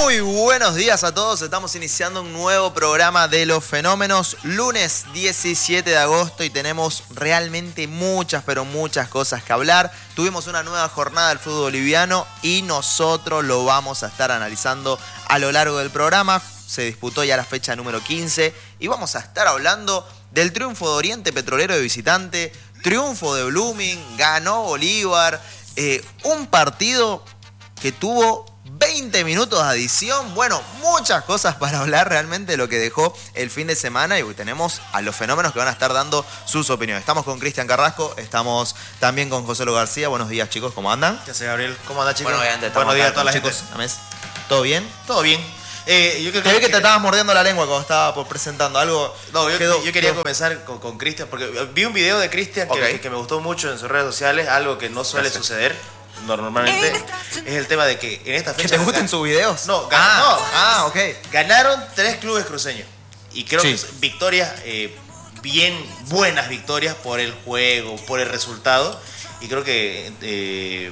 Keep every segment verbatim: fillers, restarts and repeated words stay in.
Muy buenos días a todos, estamos iniciando un nuevo programa de Los Fenómenos, lunes diecisiete de agosto y tenemos realmente muchas, pero muchas cosas que hablar. Tuvimos una nueva jornada del fútbol boliviano y nosotros lo vamos a estar analizando a lo largo del programa. Se disputó ya la fecha número quince y vamos a estar hablando del triunfo de Oriente Petrolero de visitante, triunfo de Blooming, ganó Bolívar, eh, un partido que tuvo veinte minutos de adición. Bueno, muchas cosas para hablar realmente de lo que dejó el fin de semana y tenemos a los fenómenos que van a estar dando sus opiniones. Estamos con Cristian Carrasco, estamos también con José Lo García. Buenos días, chicos, ¿cómo andan? ¿Qué hace, Gabriel? ¿Cómo anda, chicos? Bueno, obviamente, Buenos días a toda la chicos. gente. ¿Todo bien? Todo bien. Eh, yo creo Te vi que, que te estabas mordiendo la lengua cuando estaba por presentando algo. No, yo, quedó, yo quería quedó... comenzar con, con Cristian, porque vi un video de Cristian que, Okay. que, que me gustó mucho en sus redes sociales, algo que no suele Perfecto. suceder normalmente, es el tema de que en esta fecha... ¿Que te gusten sus videos? No, gan- ah, no, ah, ok. Ganaron tres clubes cruceños y creo Sí. que son victorias, eh, bien buenas victorias por el juego, por el resultado, y creo que eh,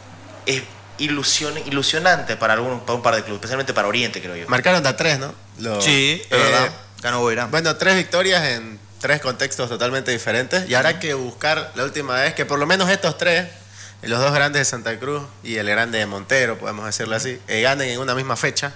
es ilusión, ilusionante para, algunos, para un par de clubes, especialmente para Oriente, creo yo. Marcaron de a tres, ¿no? Lo, Sí, es eh, verdad. Ganó Boirán. Bueno, tres victorias en tres contextos totalmente diferentes. Y habrá que buscar la última vez que por lo menos estos tres, los dos grandes de Santa Cruz y el grande de Montero, podemos decirlo así, eh, ganen en una misma fecha.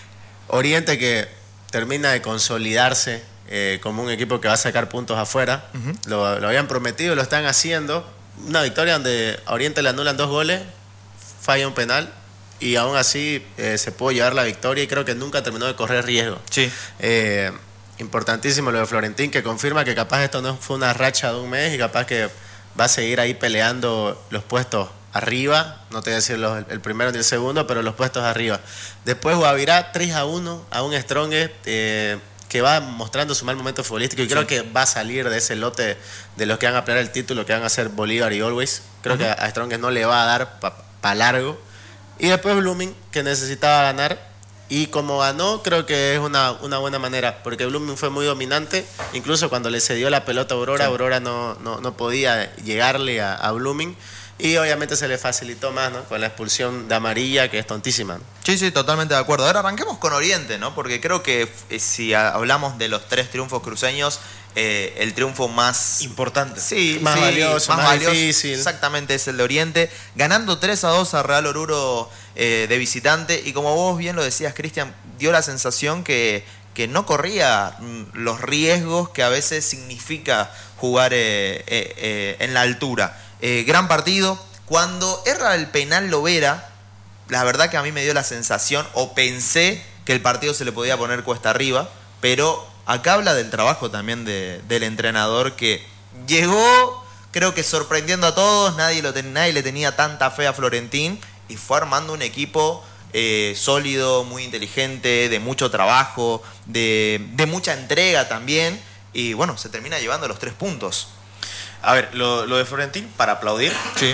Oriente que termina de consolidarse eh, como un equipo que va a sacar puntos afuera. Uh-huh. Lo, lo habían prometido, lo están haciendo. Una victoria donde a Oriente le anulan dos goles, falla un penal y aún así eh, se pudo llevar la victoria y creo que nunca terminó de correr riesgo. Sí. Eh, importantísimo lo de Florentín, que confirma que capaz esto no fue una racha de un mes y capaz que va a seguir ahí peleando los puestos arriba, no te voy a decir los, el primero ni el segundo, pero los puestos arriba. Después Guavirá tres a uno a un Strongest eh, que va mostrando su mal momento futbolístico y sí. Creo que va a salir de ese lote de los que van a pelear el título, que van a ser Bolívar y Always. Creo uh-huh. que a Strongest no le va a dar para pa largo. Y después Blooming, que necesitaba ganar. Y como ganó, creo que es una, una buena manera, porque Blooming fue muy dominante. Incluso cuando le cedió la pelota a Aurora, sí. Aurora no, no, no podía llegarle a, a Blooming. Y obviamente se le facilitó más, ¿no? Con la expulsión de amarilla, que es tontísima, ¿no? Sí, sí, totalmente de acuerdo. Ahora arranquemos con Oriente, ¿no? Porque creo que eh, si hablamos de los tres triunfos cruceños, eh, el triunfo más... importante. Sí, más sí, valioso, más, más valioso, difícil. Exactamente, es el de Oriente. Ganando tres a dos a Real Oruro eh, de visitante. Y como vos bien lo decías, Cristian, dio la sensación que, que no corría los riesgos que a veces significa jugar eh, eh, eh, en la altura. Eh, gran partido. Cuando erra el penal Lovera, la verdad que a mí me dio la sensación, o pensé que el partido se le podía poner cuesta arriba, pero acá habla del trabajo también de, del entrenador, que llegó, creo que sorprendiendo a todos, nadie, lo ten, nadie le tenía tanta fe a Florentín, y fue armando un equipo eh, sólido, muy inteligente, de mucho trabajo, de, de mucha entrega también, y bueno, se termina llevando los tres puntos. A ver, lo, lo de Florentín, para aplaudir, sí.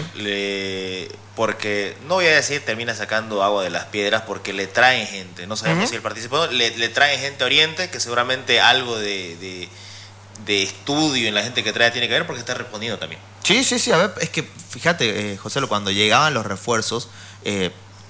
le, porque no voy a decir termina sacando agua de las piedras, porque le traen gente, no sabemos uh-huh. si él participó, le, le traen gente a Oriente, que seguramente algo de, de, de estudio en la gente que trae tiene que ver, porque está respondiendo también. Sí, sí, sí, a ver, es que fíjate, eh, José, cuando llegaban los refuerzos, eh,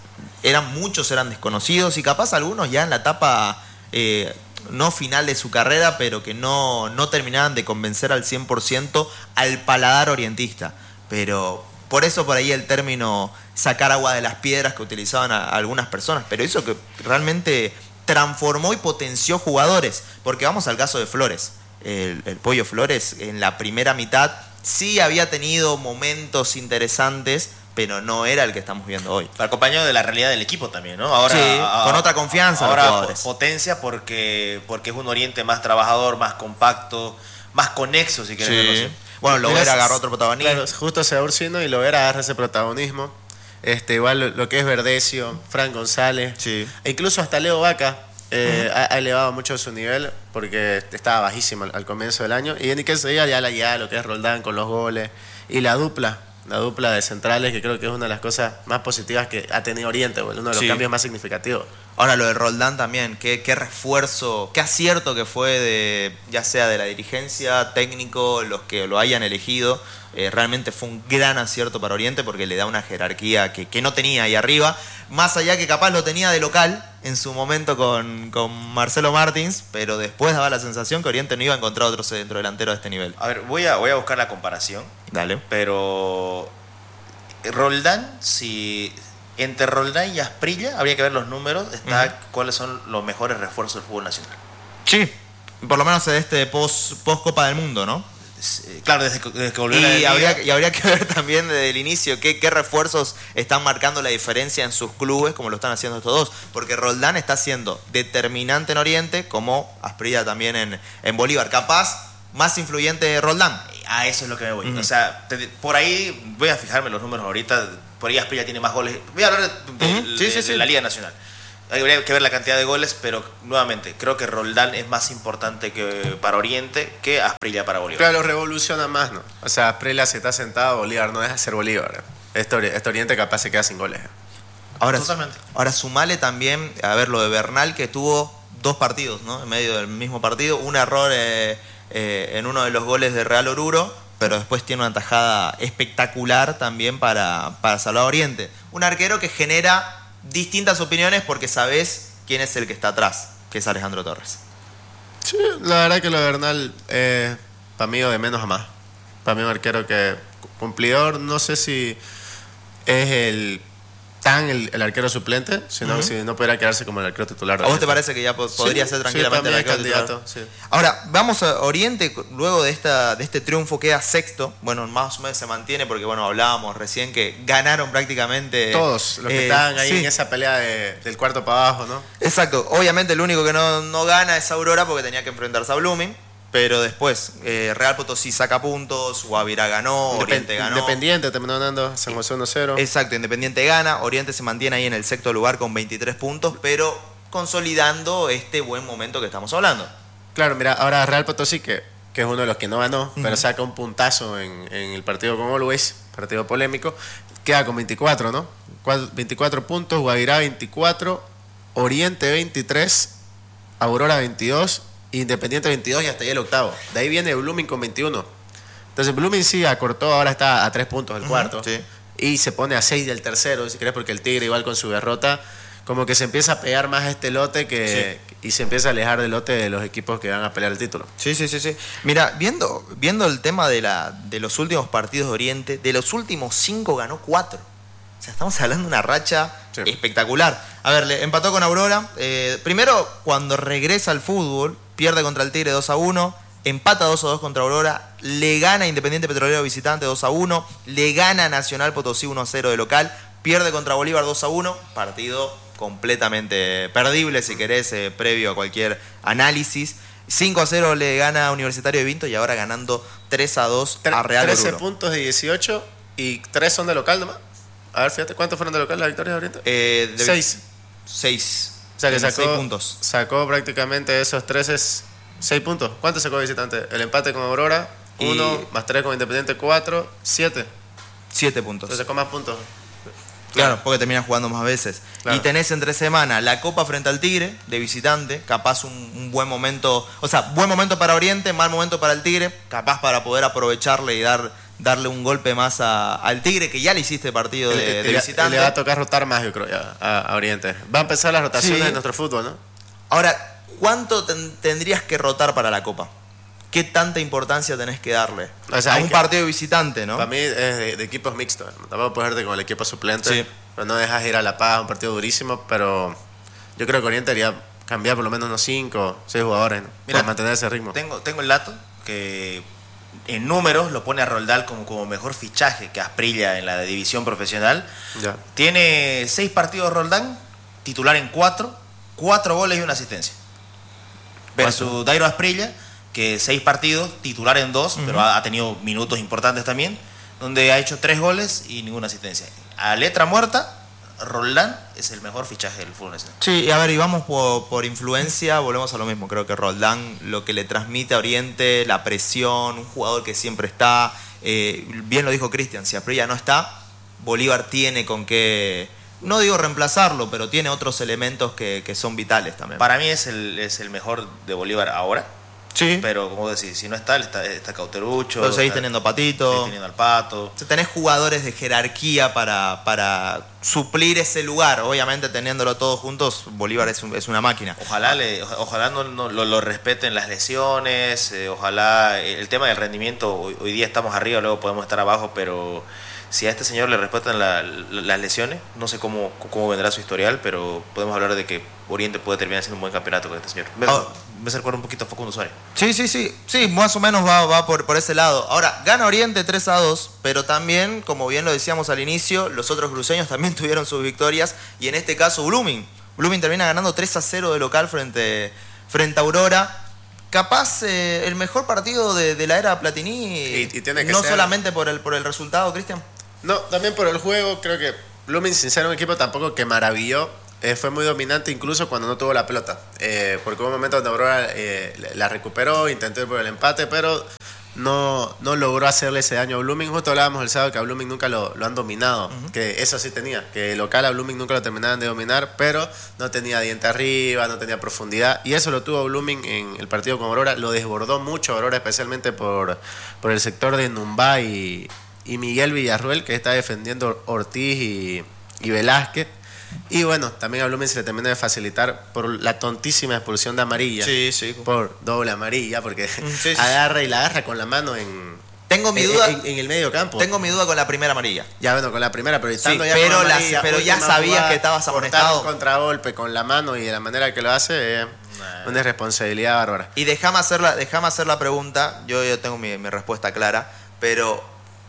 eran muchos, eran desconocidos, y capaz algunos ya en la etapa... Eh, no final de su carrera, pero que no, no terminaban de convencer al cien por ciento al paladar orientista. Pero por eso por ahí el término sacar agua de las piedras que utilizaban a, a algunas personas, pero eso que realmente transformó y potenció jugadores, porque vamos al caso de Flores. El, el Pollo Flores en la primera mitad sí había tenido momentos interesantes, pero no era el que estamos viendo hoy. Acompañado de la realidad del equipo también, ¿no? Ahora, sí, a, con otra confianza. Ahora los jugadores. Potencia porque, porque es un Oriente más trabajador, más compacto, más conexo, si querés verlo así. Bueno, Lovera agarró otro protagonismo. Claro, justo se Ursino y Lovera agarra ese protagonismo. Este, igual lo, lo que es Verdecio, Fran González, sí. E incluso hasta Leo Vaca eh, uh-huh. ha, ha elevado mucho su nivel porque estaba bajísimo al, al comienzo del año. Y en que se ya la ya lo que es Roldán con los goles y la dupla. La dupla de centrales, que creo que es una de las cosas más positivas que ha tenido Oriente, uno de los sí. cambios más significativos. Ahora lo de Roldán también, qué, qué refuerzo, qué acierto que fue de, ya sea de la dirigencia, técnico, los que lo hayan elegido. Eh, realmente fue un gran acierto para Oriente porque le da una jerarquía que, que no tenía ahí arriba, más allá que capaz lo tenía de local, en su momento con, con Marcelo Martins, pero después daba la sensación que Oriente no iba a encontrar otro centro delantero de este nivel. A ver, voy a, voy a buscar la comparación. Dale. Pero Roldán, si entre Roldán y Asprilla, habría que ver los números, está uh-huh. cuáles son los mejores refuerzos del fútbol nacional. Sí, por lo menos de este post, post Copa del Mundo, ¿no? Claro, desde que, desde que volvió y, la habría, y habría que ver también desde el inicio qué, qué refuerzos están marcando la diferencia en sus clubes, como lo están haciendo estos dos. Porque Roldán está siendo determinante en Oriente, como Asprilla también en, en Bolívar. Capaz, más influyente Roldán. A eso es lo que me voy. Uh-huh. O sea, te, por ahí voy a fijarme los números ahorita. Por ahí Asprilla tiene más goles. Voy a hablar de, de, uh-huh. sí, de, sí, de sí. la Liga Nacional. Habría que ver la cantidad de goles, pero nuevamente, creo que Roldán es más importante que para Oriente que Asprilla para Bolívar. Claro, revoluciona más, ¿no? O sea, Asprilla se está sentado, Bolívar no deja de ser Bolívar. Este, este Oriente capaz se queda sin goles. Ahora, Totalmente. Ahora sumale también, a ver, lo de Bernal, que tuvo dos partidos, ¿no? En medio del mismo partido, un error eh, eh, en uno de los goles de Real Oruro, pero después tiene una tajada espectacular también para, para salvar a Oriente. Un arquero que genera distintas opiniones porque sabes quién es el que está atrás, que es Alejandro Torres. Sí, la verdad que lo de Bernal, eh, para mí, de menos a más. Para mí un arquero que cumplidor, no sé si es el tan el, el arquero suplente, sino uh-huh. que si no pudiera quedarse como el arquero titular. ¿A vos te parece que ya po- podría sí, ser tranquilamente sí, el arquero candidato, titular? Sí. Ahora, vamos a Oriente, luego de esta de este triunfo queda sexto, bueno, más o menos se mantiene porque, bueno, hablábamos recién que ganaron prácticamente... Todos los que eh, estaban ahí sí. en esa pelea de, del cuarto para abajo, ¿no? Exacto, obviamente el único que no, no gana es Aurora porque tenía que enfrentarse a Blooming. Pero después, eh, Real Potosí saca puntos, Guavirá ganó, Oriente ganó. Independiente terminó ganando, San José uno cero. Exacto, Independiente gana, Oriente se mantiene ahí en el sexto lugar con veintitrés puntos, pero consolidando este buen momento que estamos hablando. Claro, mira, ahora Real Potosí, que, que es uno de los que no ganó, uh-huh. pero saca un puntazo en, en el partido con Always, partido polémico, queda con veinticuatro, ¿no? veinticuatro puntos, Guavirá veinticuatro, Oriente veintitrés, Aurora veintidós, Independiente veintidós y hasta ahí el octavo. De ahí viene Blooming con veintiuno. Entonces Blooming sí acortó, ahora está a tres puntos del cuarto. Uh-huh, sí. Y se pone a seis del tercero, si querés, porque el Tigre igual con su derrota, como que se empieza a pegar más a este lote que sí. y se empieza a alejar del lote de los equipos que van a pelear el título. Sí, sí, sí, sí. Mira, viendo, viendo el tema de, la, de los últimos partidos de Oriente, de los últimos cinco ganó cuatro. O sea, estamos hablando de una racha sí. espectacular. A ver, le empató con Aurora. Eh, primero, cuando regresa al fútbol, pierde contra el Tigre dos a uno, empata dos a dos contra Aurora, le gana Independiente Petrolero visitante dos a uno, le gana Nacional Potosí uno a cero de local, pierde contra Bolívar dos a uno, partido completamente perdible, si querés, eh, previo a cualquier análisis. cinco a cero le gana Universitario de Vinto y ahora ganando tres a dos a Real Oruro. trece puntos de dieciocho y tres son de local nomás. A ver, fíjate, ¿cuántos fueron de local las victorias de Oriente? Eh, de seis. Seis. O sea que sacó, seis puntos. Sacó prácticamente esos trece, seis puntos. ¿Cuánto sacó de visitante? El empate con Aurora, uno, y... más tres con Independiente, cuatro, siete. Siete puntos. Entonces sacó más puntos. Claro, porque termina jugando más veces. Claro. Y tenés entre semana la Copa frente al Tigre, de visitante, capaz un, un buen momento, o sea, buen momento para Oriente, mal momento para el Tigre, capaz para poder aprovecharle y dar, darle un golpe más a, al Tigre, que ya le hiciste partido de, el, el, de visitante. Le va a tocar rotar más, yo creo, ya, a, a Oriente. Va a empezar las rotaciones sí. de nuestro fútbol, ¿no? Ahora, ¿cuánto ten, tendrías que rotar para la Copa? ¿Qué tanta importancia tenés que darle? O sea, a un que, partido de visitante, ¿no? Para mí es de, de equipos mixtos. Tampoco puedes verte con el equipo suplente. Sí. Pero no dejas ir a La Paz, un partido durísimo. Pero yo creo que Oriente haría cambiar por lo menos unos cinco, seis jugadores, ¿no? Mira, para mantener ese ritmo. Tengo, tengo el dato que en números lo pone a Roldán como, como mejor fichaje que Asprilla en la división profesional. Ya. Tiene seis partidos Roldán, titular en cuatro, cuatro goles y una asistencia. Versus Dairo Asprilla, que seis partidos, titular en dos, uh-huh. pero ha, ha tenido minutos importantes también, donde ha hecho tres goles y ninguna asistencia. A letra muerta, Roldán es el mejor fichaje del fútbol nacional. Sí, y a ver, y vamos por, por influencia, volvemos a lo mismo. Creo que Roldán, lo que le transmite a Oriente, la presión, un jugador que siempre está, eh, bien lo dijo Cristian, si Asprilla no está, Bolívar tiene con qué, no digo reemplazarlo, pero tiene otros elementos que, que son vitales también. Para mí es el, es el mejor de Bolívar ahora. Sí. Pero como decís, si no está, está, está Cauterucho. Pero seguís está, teniendo Patito. Seguís teniendo al Pato. O sea, tenés jugadores de jerarquía para, para suplir ese lugar. Obviamente, teniéndolo todos juntos, Bolívar es, un, es una máquina. Ojalá le, ojalá no, no lo, lo respeten las lesiones. Eh, ojalá el tema del rendimiento. Hoy, hoy día estamos arriba, luego podemos estar abajo, pero si a este señor le respetan la, la, las lesiones, no sé cómo, cómo vendrá su historial, pero podemos hablar de que Oriente puede terminar siendo un buen campeonato con este señor. Me, Oh. me hace recordar un poquito a Facundo Suárez. Sí, sí, sí. Sí, más o menos va, va por, por ese lado. Ahora, gana Oriente tres a dos, pero también, como bien lo decíamos al inicio, los otros cruceños también tuvieron sus victorias. Y en este caso, Blooming. Blooming termina ganando tres a cero de local frente, frente a Aurora. Capaz eh, el mejor partido de, de la era Platini, Y- y tiene que no ser- solamente por el, por el resultado, Cristian. No, también por el juego, creo que Blooming, sin ser un equipo tampoco que maravilló, eh, fue muy dominante incluso cuando no tuvo la pelota. Eh, porque hubo un momento donde Aurora eh, la recuperó, intentó ir por el empate, pero no, no logró hacerle ese daño a Blooming. Justo hablábamos el sábado que a Blooming nunca lo, lo han dominado, uh-huh. que eso sí tenía, que local a Blooming nunca lo terminaban de dominar, pero no tenía diente arriba, no tenía profundidad, y eso lo tuvo Blooming en el partido con Aurora, lo desbordó mucho Aurora, especialmente por, por el sector de Numbá y, y Miguel Villarruel, que está defendiendo Ortiz y, y Velázquez. Y bueno, también a Blooming se le termina de facilitar por la tontísima expulsión de amarilla. Sí, sí. Por doble amarilla, porque sí, sí. agarra y la agarra con la mano en, tengo mi en, duda, en, en el medio campo. Tengo mi duda con la primera amarilla. Ya bueno, con la primera, pero estando sí, ya pero, con las, amarilla, pero ya sabías jugada, que estabas amonestado. Un contragolpe con la mano y de la manera que lo hace es nah. una irresponsabilidad bárbara. Y déjame hacer la, déjame hacer la pregunta, yo, yo tengo mi, mi respuesta clara, pero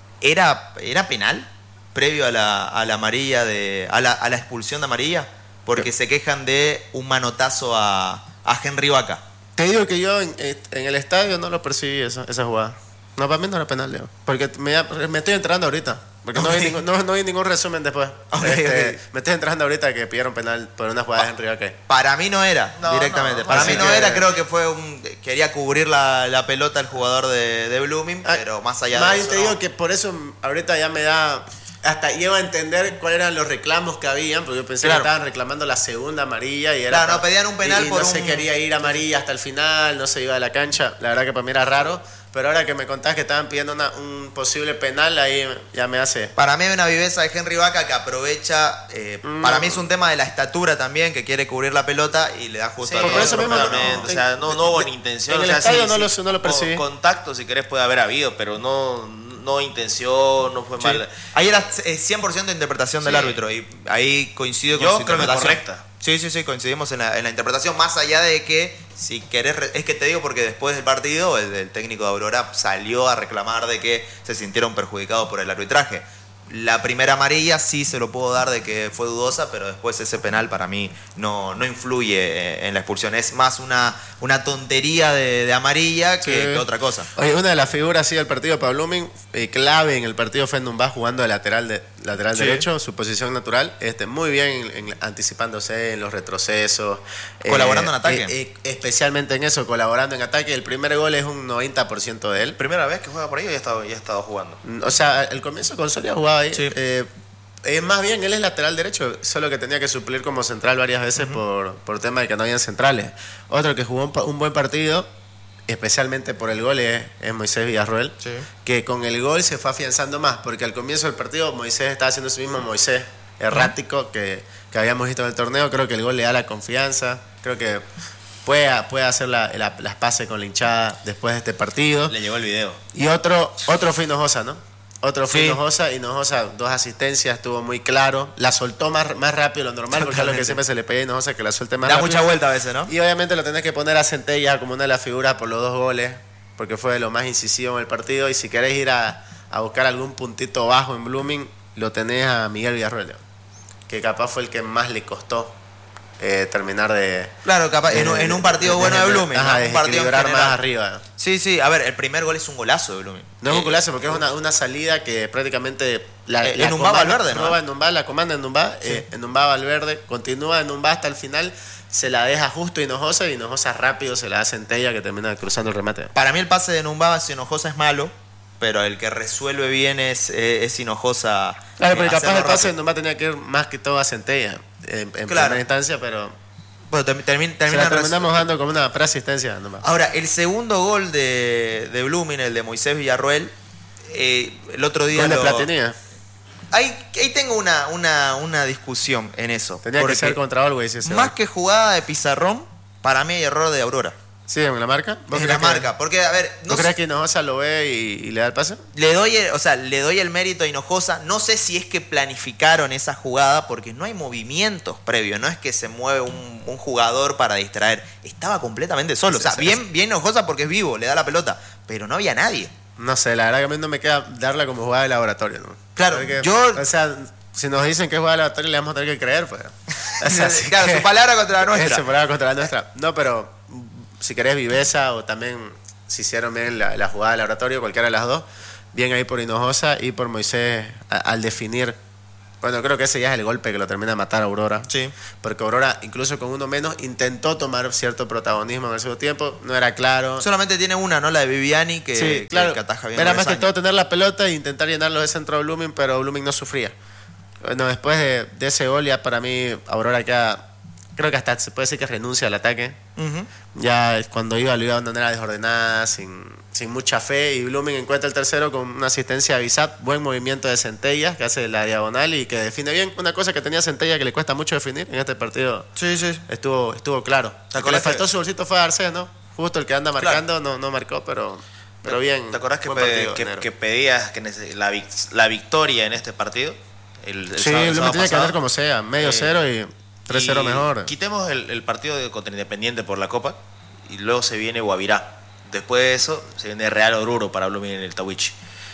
¿era, era penal previo a la, a la amarilla de a la, a la expulsión de amarilla? Porque se quejan de un manotazo a, a Henry Vaca. Te digo que yo en, en el estadio no lo percibí esa, esa jugada. No, para mí no era penal, Leo. Porque me, me estoy entrando ahorita. Porque okay. no, vi ningún, no, no vi ningún resumen después. Okay, este, okay. Me estoy entrando ahorita que pidieron penal por una jugada de Henry Vaca. Para mí no era, no, directamente. No, para mí no que... era, creo que fue un... Quería cubrir la, la pelota el jugador de, de Blooming, ah, pero más allá más de eso... Más te no. digo que por eso ahorita ya me da... Hasta llego a entender cuáles eran los reclamos que habían, porque yo pensé claro. que estaban reclamando la segunda amarilla y era claro, no pedían un penal y, y por no un... se quería ir amarilla hasta el final, no se iba de la cancha. La verdad que para mí era raro, pero ahora que me contás que estaban pidiendo una, un posible penal, ahí ya me hace... Para mí hay una viveza de Henry Vaca que aprovecha, eh, no. para mí es un tema de la estatura también, que quiere cubrir la pelota y le da justo sí, a por eso mismo, no, o sea, no, no hubo ni intención. En o el sea, estadio sí, no, sí, lo, no lo percibí. Contacto, si querés, puede haber habido, pero no... No intención, no fue sí. mal. Ahí era cien por ciento interpretación sí. del árbitro. Y ahí coincido con Yo su creo interpretación. Que correcta. Sí, sí, sí, coincidimos en la, en la interpretación. Más allá de que, si querés. Es que te digo porque después del partido, el, el técnico de Aurora salió a reclamar de que se sintieron perjudicados por el arbitraje. La primera amarilla sí se lo puedo dar de que fue dudosa, pero después ese penal para mí no, no influye en la expulsión. Es más una, una tontería de, de amarilla que, sí. que otra cosa. Oye, una de las figuras sí, del partido para Blooming, eh, clave en el partido fue Numbá jugando de lateral, de, lateral sí. derecho, su posición natural, este, muy bien en, en, anticipándose en los retrocesos. Colaborando eh, en ataque. Eh, eh, especialmente en eso, colaborando en ataque. El primer gol es un noventa por ciento de él. ¿Primera vez que juega por ahí o ya ha estado, ya ha estado jugando? O sea, el comienzo con Soria jugaba ahí. Sí. Eh, eh, más bien, él es lateral derecho, solo que tenía que suplir como central varias veces uh-huh. por, por tema de que no habían centrales. Otro que jugó un, un buen partido, especialmente por el gol, es, es Moisés Villarruel, sí. que con el gol se fue afianzando más, porque al comienzo del partido Moisés estaba haciendo su mismo Moisés errático uh-huh. que, que habíamos visto en el torneo. Creo que el gol le da la confianza, creo que puede, puede hacer la, la, las pases con la hinchada después de este partido. Le llegó el video. Y otro, otro fue Hinojosa, ¿no? Otro fue sí. Hinojosa, Hinojosa, dos asistencias, estuvo muy claro. La soltó más, más rápido de lo normal, porque es lo que siempre se le pedía a Hinojosa, que la suelte más da rápido. Da mucha vuelta a veces, ¿no? Y obviamente lo tenés que poner a Centella como una de las figuras por los dos goles, porque fue lo más incisivo en el partido. Y si querés ir a, a buscar algún puntito bajo en Blooming, lo tenés a Miguel Villarruel, que capaz fue el que más le costó eh, terminar de... Claro, capaz, de, en, un, en un partido de, bueno de, de Blooming. Ajá, ¿no? Un partido más arriba. Sí, sí, a ver, el primer gol es un golazo de Blooming. No es un golazo porque es una, una salida que prácticamente... La, eh, la en Numbá Valverde, ¿no? En Numbá, la comanda en Numbá, sí. eh, en Numbá Valverde, continúa en Numbá hasta el final, se la deja justo Hinojosa y Hinojosa rápido se la da Centella que termina cruzando el remate. Para mí el pase de Numbá hacia Hinojosa es malo, pero el que resuelve bien es, es Hinojosa. Claro, pero eh, capaz el pase de Numbá tenía que ir más que todo a Centella en, en claro. primera instancia, pero... Bueno, termi- termi- Se termina la terminamos resu- dando como una preasistencia nomás. Ahora, el segundo gol de, de Blooming, el de Moisés Villarroel, eh, el otro día Gol de lo- Platini. Ahí, ahí tengo una, una, una discusión en eso. Tenía que porque ser contra Always ese más gol. que jugada de Pizarrón, para mí hay error de Aurora. Sí, en la marca. ¿Vos En creés la que- marca. Porque, a ver, no ¿Vos sé- crees que Hinojosa lo ve y, y le da el pase? le doy el, o sea, le doy el mérito a Hinojosa. No sé si es que planificaron esa jugada porque no hay movimientos previos. No es que se mueve un, un jugador para distraer. Estaba completamente solo. O sea, Sí, sí, bien, bien Hinojosa porque es vivo, le da la pelota. Pero no había nadie. No sé, la verdad que a mí no me queda darla como jugada de laboratorio, ¿no? Claro, Porque, yo- O sea, si nos dicen que es jugada de laboratorio, le vamos a tener que creer, pues. O sea, así Claro, que- su palabra contra la nuestra. Es su palabra contra la nuestra. No, pero mm, si querés viveza o también si hicieron bien la, la jugada de laboratorio, cualquiera de las dos, bien ahí por Hinojosa y por Moisés a- al definir. Bueno, creo que ese ya es el golpe que lo termina de matar a Aurora. Sí. Porque Aurora, incluso con uno menos, intentó tomar cierto protagonismo en el segundo tiempo. No era claro. Solamente tiene una, ¿no? La de Viviani, que, Sí, que- claro. que ataja bien. Era más que Rezaña. todo tener la pelota e intentar llenarlo de centro a Blooming, pero Blooming no sufría. Bueno, después de, de ese gol, ya para mí, Aurora queda. Creo que hasta se puede decir que renuncia al ataque. Ujú. Ya cuando iba, lo iba de una manera desordenada, sin, sin mucha fe. Y Blooming encuentra el tercero con una asistencia a Bizat. Buen movimiento de Centellas, que hace la diagonal y que define bien. Una cosa que tenía Centellas que le cuesta mucho definir en este partido. Sí, sí. Estuvo, estuvo claro. ¿Te El que le acordás faltó que- su bolsito fue a Arcés, ¿no? Justo el que anda marcando no, no marcó, pero, pero bien. ¿Te acordás que, Buen pe- partido, que, Nero. que pedías que nece- la, vic- la victoria en este partido? El, el Sí, sábado- el Blooming sábado tenía que pasado. ganar como sea, medio Eh, cero y tres cero Y mejor. Quitemos el, el partido de, contra Independiente por la Copa y luego se viene Guavirá. Después de eso se viene Real Oruro para Blooming en el Tawichi.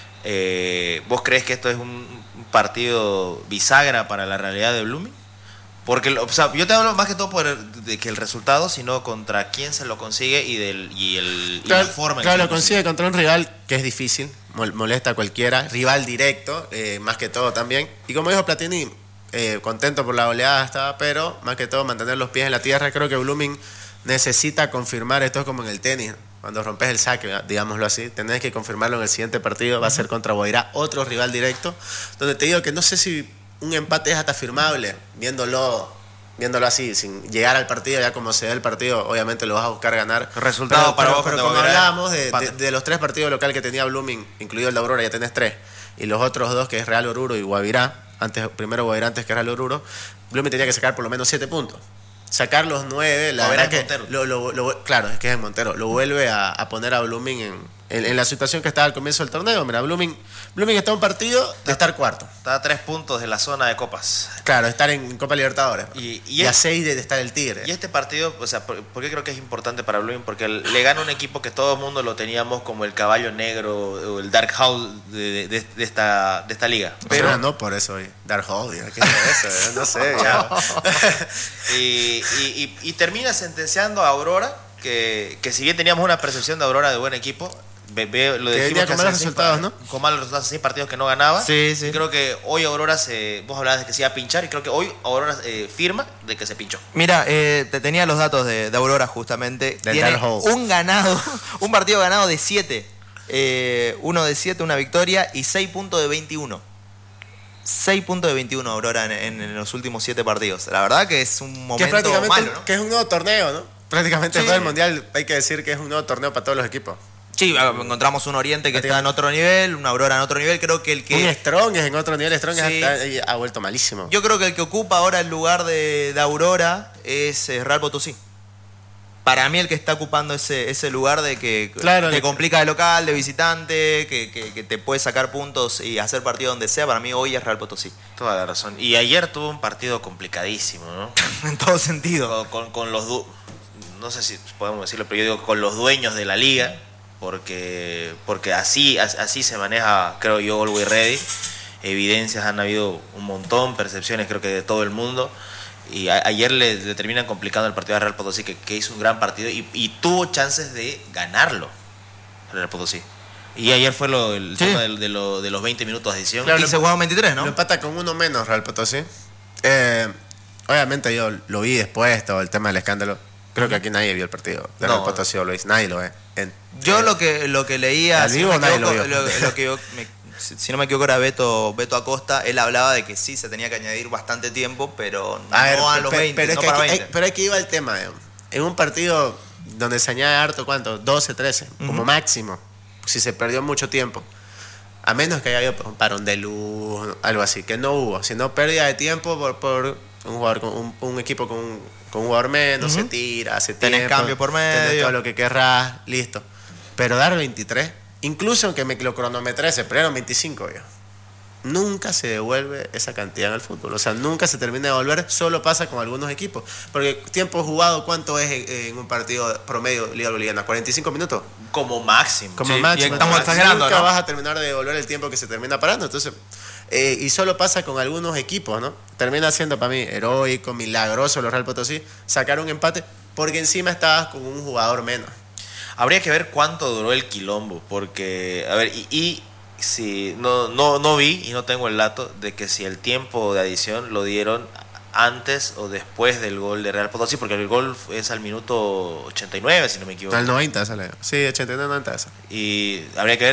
Eh, ¿Vos crees que esto es un, un partido bisagra para la realidad de Blooming? Porque, o sea, yo te hablo más que todo por el- de que el resultado, sino contra quién se lo consigue y del y el y Claro, la forma en claro, que se lo consigue contra un rival que es difícil, mol- molesta a cualquiera, rival directo, eh, más que todo también. Y como dijo Platini, eh, contento por la goleada estaba, pero más que todo mantener los pies en la tierra. Creo que Blooming necesita confirmar, esto es como en el tenis, cuando rompes el saque, digámoslo así, tenés que confirmarlo en el siguiente partido, va a ser contra Guavirá, otro rival directo, donde te digo que no sé si un empate es hasta firmable, viéndolo viéndolo así, sin llegar al partido, ya como se ve el partido, obviamente lo vas a buscar ganar. Resultado Pero- para pero- vos pero contra como Guavirá, hablábamos de, de- empate. de los tres partidos local que tenía Blooming, incluido el de Aurora, ya tenés tres, y los otros dos, que es Real Oruro y Guavirá, antes, primero Guavirá antes que Real Oruro, Blooming tenía que sacar por lo menos siete puntos. Sacar los nueve, la Guavirá verdad es que Montero. lo, lo- lo- claro, es que es en Montero, lo vuelve a, a poner a Blooming en, en, en la situación que estaba al comienzo del torneo. Mira, Blooming, Blooming está a un partido de estar cuarto. Está a tres puntos de la zona de copas. Claro, estar en Copa Libertadores. Y- Y, y a es- seis de estar el Tigre. Y este partido, o sea, ¿por, por qué creo que es importante para Blooming? Porque le gana un equipo que todo el mundo lo teníamos como el caballo negro o el Dark House de, de- de esta, de esta liga. Pero Pero, no por eso, oye. Dark Hole, ¿qué es eso? No sé, ya. y, y- y- y termina sentenciando a Aurora, que, que si bien teníamos una percepción de Aurora de buen equipo, ve- ve- lo Que dijimos venía con hace malos seis resultados, pa- ¿no? Con malos resultados, seis partidos que no ganaba. Sí, sí. Y creo que hoy Aurora se. Vos hablabas de que se iba a pinchar, y creo que hoy Aurora eh, firma de que se pinchó. Mira, eh, te tenía los datos de, de Aurora justamente. Del Tiene Dark Hole. un ganado, un partido ganado de siete. Eh, uno de siete, una victoria y seis puntos de veintiuno. seis puntos de veintiuno Aurora en, en- en los últimos siete partidos. La verdad que es un Que es momento prácticamente malo, un- ¿no? que es un nuevo torneo, ¿no? Prácticamente Sí. después del Mundial hay que decir que es un nuevo torneo para todos los equipos. Sí, encontramos un Oriente que está en otro nivel, una Aurora en otro nivel. Creo que el Un que... Strong es en otro nivel, Strong Sí. ha, ha vuelto malísimo. Yo creo que el que ocupa ahora el lugar de, de Aurora es eh, Real Potosí. Para mí el que está ocupando ese, ese lugar de que Claro, te de- complica de local, de visitante, que, que- que te puede sacar puntos y hacer partido donde sea, para mí hoy es Real Potosí. Toda la razón. Y ayer tuvo un partido complicadísimo, ¿no? En todo sentido. con, con- con los du- no sé si podemos decirlo, pero yo digo con los dueños de la liga, porque porque así as- así se maneja, creo yo, Always Ready. Evidencias han habido un montón, percepciones creo que de todo el mundo. Y a- ayer le, le terminan complicando el partido a Real Potosí, que, que hizo un gran partido y, y tuvo chances de ganarlo Real Potosí. Y ayer fue lo, el Sí. tema de, de lo- de los veinte minutos de edición. Claro, Y se jugaron veintitrés, Lo ¿no? empata con uno menos Real Potosí. Eh, obviamente yo lo vi después, todo el tema del escándalo. Creo que aquí nadie vio el partido de No. Real Potosí o lo hizo. Nadie lo ve. En- Yo eh, lo que, lo que leía... ¿Al si vivo no me nadie lo equivoco, vio? lo- lo que yo- me- si, si no me equivoco era Beto, Beto Acosta, él hablaba de que sí se tenía que añadir bastante tiempo, pero no A ver, a los pero, veinte, pero es no que para aquí, veinte. eh, pero aquí iba el tema, eh. En un partido donde se añade harto, ¿cuánto? doce, trece, uh-huh. como máximo, si se perdió mucho tiempo. A menos que haya habido un parón de luz, algo así, que no hubo, sino pérdida de tiempo por, por un jugador con un, un equipo con un, con un jugador menos, uh-huh. se tira, hace tenés tiempo, cambio por medio, tenés todo lo que querrás, listo. Pero dar veintitrés, incluso aunque me lo cronometré, se perdieron veinticinco yo. Nunca se devuelve esa cantidad en el fútbol. O sea, nunca se termina de devolver. Solo pasa con algunos equipos. Porque tiempo jugado, ¿cuánto es en un partido promedio Liga Boliviana? ¿cuarenta y cinco minutos? Como máximo. Como sí, máximo. Y estamos exagerando, nunca ¿no? vas a terminar de devolver el tiempo que se termina parando. Entonces, eh, y solo pasa con algunos equipos, ¿no? Termina siendo para mí heroico, milagroso los Real Potosí sacar un empate porque encima estabas con un jugador menos. Habría que ver cuánto duró el quilombo. Porque, a ver, y... y si no, no, no vi y no tengo el dato de que si el tiempo de adición lo dieron antes o después del gol de Real Potosí, porque el gol es al minuto ochenta y nueve, si no me equivoco. Al noventa sale. Sí, ochenta y nueve, noventa. Y habría que ver